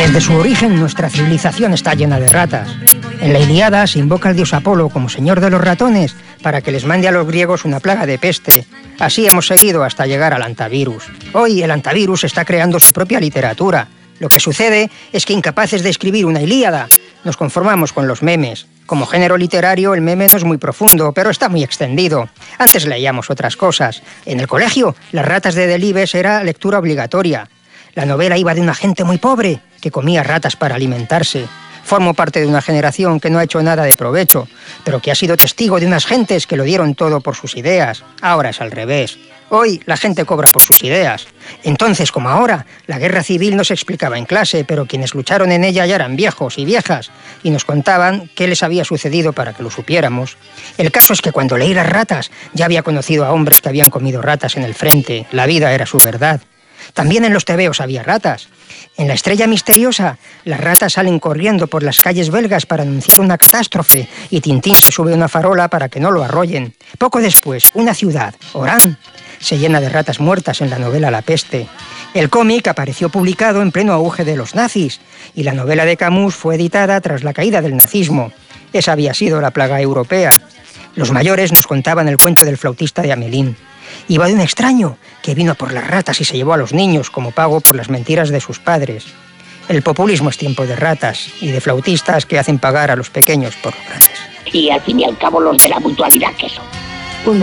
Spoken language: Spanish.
Desde su origen, nuestra civilización está llena de ratas. En la Ilíada se invoca al dios Apolo como señor de los ratones para que les mande a los griegos una plaga de peste. Así hemos seguido hasta llegar al antivirus. Hoy el antivirus está creando su propia literatura. Lo que sucede es que, incapaces de escribir una Ilíada, nos conformamos con los memes. Como género literario, el meme no es muy profundo, pero está muy extendido. Antes leíamos otras cosas. En el colegio, Las ratas de Delibes era lectura obligatoria. La novela iba de una gente muy pobre que comía ratas para alimentarse. Formo parte de una generación que no ha hecho nada de provecho, pero que ha sido testigo de unas gentes que lo dieron todo por sus ideas. Ahora es al revés. Hoy la gente cobra por sus ideas. Entonces, como ahora, la guerra civil no se explicaba en clase, pero quienes lucharon en ella ya eran viejos y viejas y nos contaban qué les había sucedido para que lo supiéramos. El caso es que cuando leí Las ratas ya había conocido a hombres que habían comido ratas en el frente. La vida era su verdad. También en los tebeos había ratas. En La estrella misteriosa, las ratas salen corriendo por las calles belgas para anunciar una catástrofe y Tintín se sube a una farola para que no lo arrollen. Poco después, una ciudad, Orán, se llena de ratas muertas en la novela La peste. El cómic apareció publicado en pleno auge de los nazis y la novela de Camus fue editada tras la caída del nazismo. Esa había sido la plaga europea. Los mayores nos contaban el cuento del flautista de Amelín. Iba de un extraño que vino por las ratas y se llevó a los niños como pago por las mentiras de sus padres. El populismo es tiempo de ratas y de flautistas que hacen pagar a los pequeños por los grandes. Y al fin y al cabo los de la mutualidad, ¿qué son?